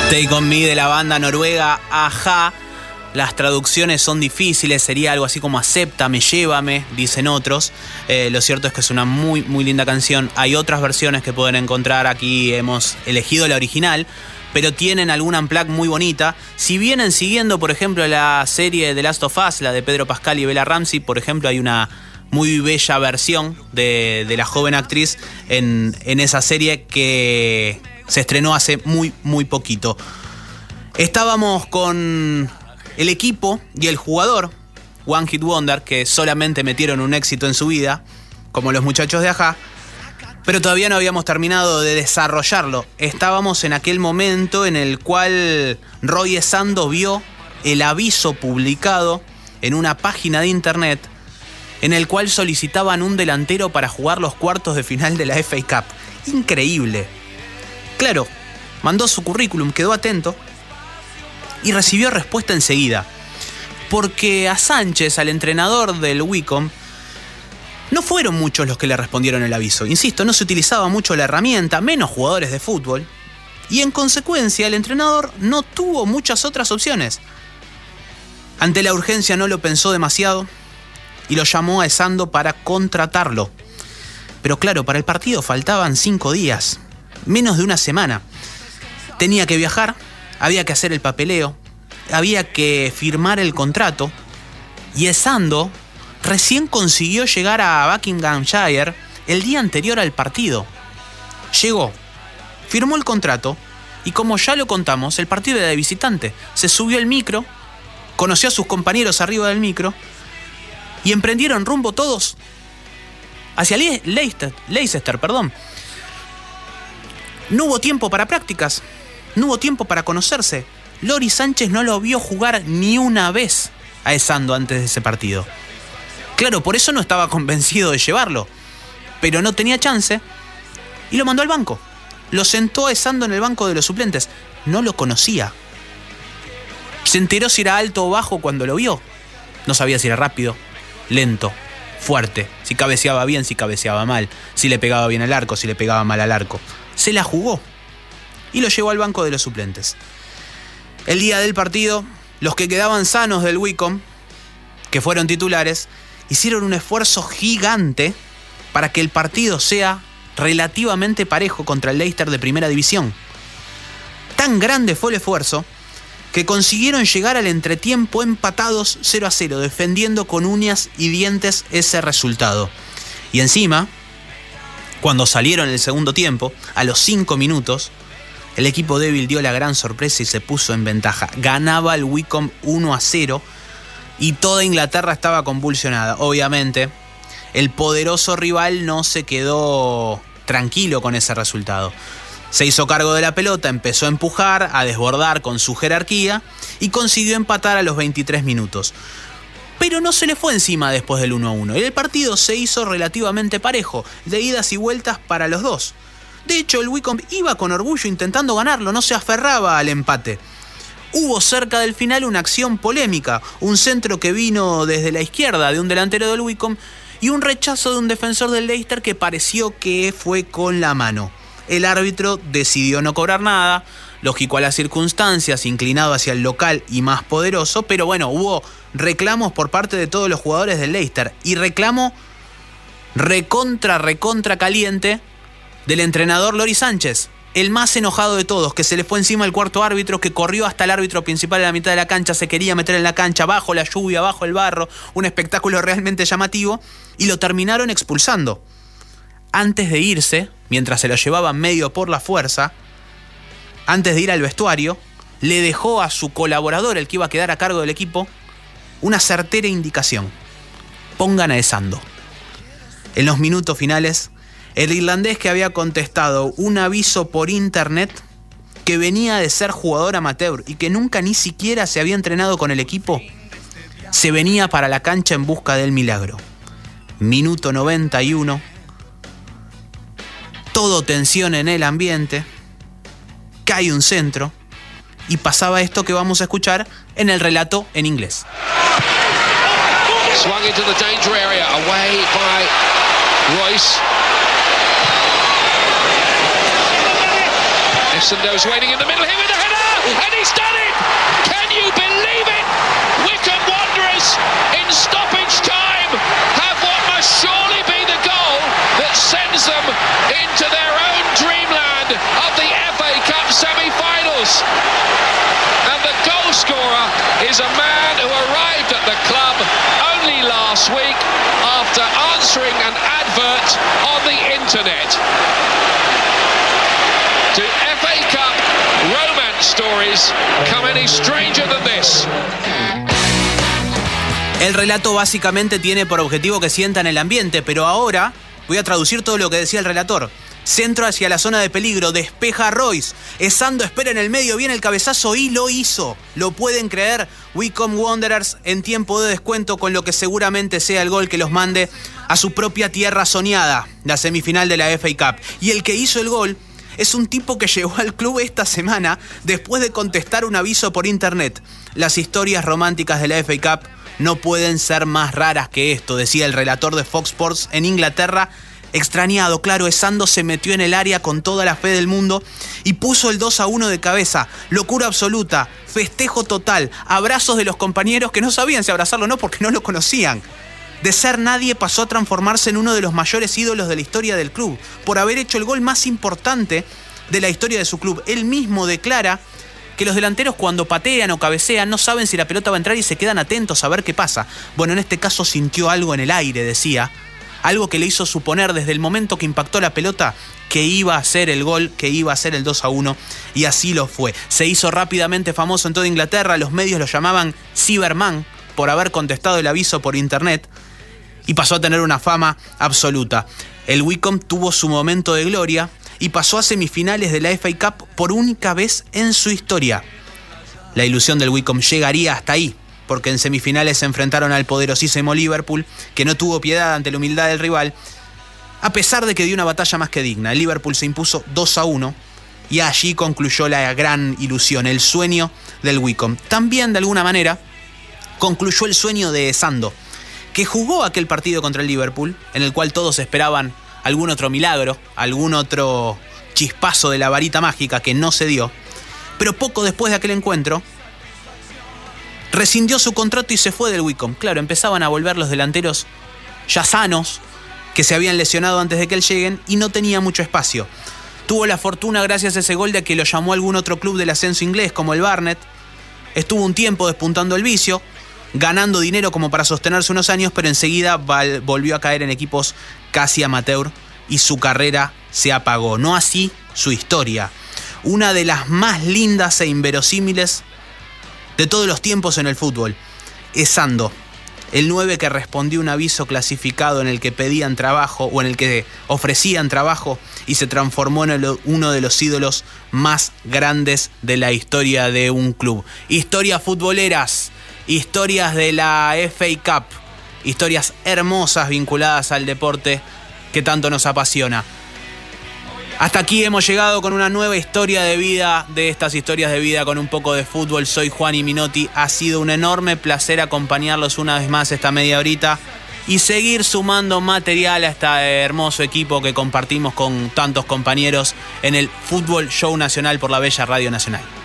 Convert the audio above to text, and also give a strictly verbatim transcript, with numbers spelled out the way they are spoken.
Take On Me de la banda noruega A-ha. Las traducciones son difíciles, sería algo así como acéptame, llévame, dicen otros. Eh, lo cierto es que es una muy, muy linda canción. Hay otras versiones que pueden encontrar, aquí hemos elegido la original, pero tienen alguna unplugged muy bonita. Si vienen siguiendo, por ejemplo, la serie The Last of Us, la de Pedro Pascal y Bella Ramsey, por ejemplo, hay una muy bella versión de, de la joven actriz en, en esa serie que se estrenó hace muy, muy poquito. Estábamos con el equipo y el jugador, One Hit Wonder, que solamente metieron un éxito en su vida, como los muchachos de A-ha, pero todavía no habíamos terminado de desarrollarlo. Estábamos en aquel momento en el cual Roy Esando vio el aviso publicado en una página de internet en el cual solicitaban un delantero para jugar los cuartos de final de la F A Cup. Increíble. Claro, mandó su currículum, quedó atento y recibió respuesta enseguida. Porque a Sánchez, al entrenador del Wycombe, no fueron muchos los que le respondieron el aviso. Insisto, no se utilizaba mucho la herramienta, menos jugadores de fútbol. Y en consecuencia, el entrenador no tuvo muchas otras opciones. Ante la urgencia no lo pensó demasiado y lo llamó a Esando para contratarlo. Pero claro, para el partido faltaban cinco días, menos de una semana. Tenía que viajar, había que hacer el papeleo, había que firmar el contrato. Y Esando recién consiguió llegar a Buckinghamshire el día anterior al partido. Llegó, firmó el contrato y, como ya lo contamos, el partido era de visitante. Se subió al micro, conoció a sus compañeros arriba del micro y emprendieron rumbo todos hacia Le- Leicester, Leicester, perdón. No hubo tiempo para prácticas, no hubo tiempo para conocerse. Lori Sánchez no lo vio jugar ni una vez a Esando antes de ese partido. Claro, por eso no estaba convencido de llevarlo, pero no tenía chance y lo mandó al banco. Lo sentó a Esando en el banco de los suplentes. No lo conocía. Se enteró si era alto o bajo cuando lo vio. No sabía si era rápido, lento, fuerte, si cabeceaba bien, si cabeceaba mal, si le pegaba bien al arco, si le pegaba mal al arco. Se la jugó y lo llevó al banco de los suplentes. El día del partido, los que quedaban sanos del Wycombe, que fueron titulares, hicieron un esfuerzo gigante para que el partido sea relativamente parejo contra el Leicester de primera división. Tan grande fue el esfuerzo que consiguieron llegar al entretiempo empatados cero a cero, defendiendo con uñas y dientes ese resultado. Y encima, cuando salieron el segundo tiempo, a los cinco minutos, el equipo débil dio la gran sorpresa y se puso en ventaja. Ganaba el Wycombe uno a cero y toda Inglaterra estaba convulsionada. Obviamente, el poderoso rival no se quedó tranquilo con ese resultado. Se hizo cargo de la pelota, empezó a empujar, a desbordar con su jerarquía y consiguió empatar a los veintitrés minutos. Pero no se le fue encima después del uno a uno. El partido se hizo relativamente parejo, de idas y vueltas para los dos. De hecho, el Wycombe iba con orgullo intentando ganarlo, no se aferraba al empate. Hubo cerca del final una acción polémica, un centro que vino desde la izquierda de un delantero del Wycombe y un rechazo de un defensor del Leicester que pareció que fue con la mano. El árbitro decidió no cobrar nada, lógico a las circunstancias, inclinado hacia el local y más poderoso, pero bueno, hubo reclamos por parte de todos los jugadores del Leicester y reclamo recontra, recontra caliente del entrenador Lori Sánchez, el más enojado de todos, que se le fue encima el cuarto árbitro, que corrió hasta el árbitro principal en la mitad de la cancha, se quería meter en la cancha, bajo la lluvia, bajo el barro, un espectáculo realmente llamativo, y lo terminaron expulsando. Antes de irse, mientras se lo llevaban medio por la fuerza, antes de ir al vestuario, le dejó a su colaborador, el que iba a quedar a cargo del equipo, una certera indicación: pongan a Esando. En los minutos finales, el irlandés, que había contestado un aviso por internet, que venía de ser jugador amateur y que nunca ni siquiera se había entrenado con el equipo, se venía para la cancha en busca del milagro. Minuto noventa y uno. Todo tensión en el ambiente. Cae un centro y pasaba esto que vamos a escuchar en el relato en inglés. Swung into the danger area, away by Royce. Essando's waiting in the middle here with the header. is a man who arrived at the club only last week after answering an advert on the internet. To F A Cup romance stories come any stranger than this. El relato básicamente tiene por objetivo que sientan el ambiente, pero ahora voy a traducir todo lo que decía el relator. Centro hacia la zona de peligro, despeja a Royce. Esando espera en el medio, viene el cabezazo y lo hizo. ¿Lo pueden creer? Wycombe Wanderers en tiempo de descuento con lo que seguramente sea el gol que los mande a su propia tierra soñada, la semifinal de la F A Cup. Y el que hizo el gol es un tipo que llegó al club esta semana después de contestar un aviso por internet. Las historias románticas de la F A Cup no pueden ser más raras que esto, decía el relator de Fox Sports en Inglaterra. Extrañado, claro, Esando se metió en el área con toda la fe del mundo y puso el dos a uno de cabeza. Locura absoluta, festejo total, abrazos de los compañeros que no sabían si abrazarlo o no porque no lo conocían. De ser nadie pasó a transformarse en uno de los mayores ídolos de la historia del club por haber hecho el gol más importante de la historia de su club. Él mismo declara que los delanteros cuando patean o cabecean no saben si la pelota va a entrar y se quedan atentos a ver qué pasa. Bueno, en este caso sintió algo en el aire, decía. Algo que le hizo suponer desde el momento que impactó la pelota que iba a ser el gol, que iba a ser el dos a uno, y así lo fue. Se hizo rápidamente famoso en toda Inglaterra, los medios lo llamaban Cyberman por haber contestado el aviso por internet y pasó a tener una fama absoluta. El Wycombe tuvo su momento de gloria y pasó a semifinales de la F A Cup por única vez en su historia. La ilusión del Wycombe llegaría hasta ahí, porque en semifinales se enfrentaron al poderosísimo Liverpool, que no tuvo piedad ante la humildad del rival, a pesar de que dio una batalla más que digna. El Liverpool se impuso dos a uno y allí concluyó la gran ilusión, el sueño del Wycombe. También, de alguna manera, concluyó el sueño de Esando, que jugó aquel partido contra el Liverpool, en el cual todos esperaban algún otro milagro, algún otro chispazo de la varita mágica que no se dio, pero poco después de aquel encuentro, rescindió su contrato y se fue del Wycombe. Claro, empezaban a volver los delanteros ya sanos, que se habían lesionado antes de que él lleguen, y no tenía mucho espacio. Tuvo la fortuna, gracias a ese gol, de que lo llamó algún otro club del ascenso inglés, como el Barnet. Estuvo un tiempo despuntando el vicio, ganando dinero como para sostenerse unos años, pero enseguida volvió a caer en equipos casi amateur y su carrera se apagó. No así su historia. Una de las más lindas e inverosímiles de todos los tiempos en el fútbol. Esando, el nueve que respondió un aviso clasificado en el que pedían trabajo o en el que ofrecían trabajo y se transformó en el, uno de los ídolos más grandes de la historia de un club. Historias futboleras, historias de la F A Cup, historias hermosas vinculadas al deporte que tanto nos apasiona. Hasta aquí hemos llegado con una nueva historia de vida, de estas historias de vida con un poco de fútbol. Soy Juan y Minotti. Ha sido un enorme placer acompañarlos una vez más esta media horita y seguir sumando material a este hermoso equipo que compartimos con tantos compañeros en el Fútbol Show Nacional por la Bella Radio Nacional.